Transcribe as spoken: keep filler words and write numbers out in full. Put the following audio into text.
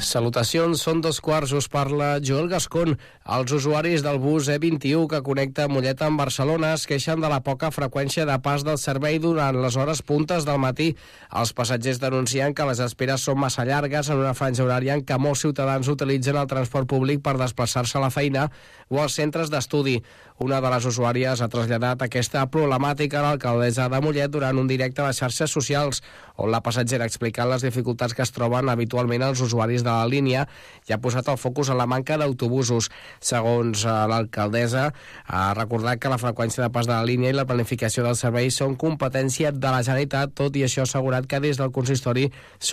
Salutacions, són dos quarts, us parla Joel Gascon. Els usuaris del bus E vint i u que connecta Mollet amb Barcelona es queixen de la poca freqüència de pas del servei durant les hores puntes del matí. Els passatgers denuncien que les esperes són massa llargues en una franja horària en què molts ciutadans utilitzen el transport públic per desplaçar-se a la feina o als centres d'estudi. Una de les usuàries ha traslladat aquesta problemàtica a l'alcaldessa de Mollet durant un directe a les xarxes socials, on la passatgera ha explicat les dificultats que es troben habitualment els usuaris de la línia i ha posat el focus en la manca d'autobusos. Segons l'alcaldessa, ha recordat que la freqüència de pas de la línia i la planificació del servei són competència de la Generalitat, tot i això ha assegurat que des del consistori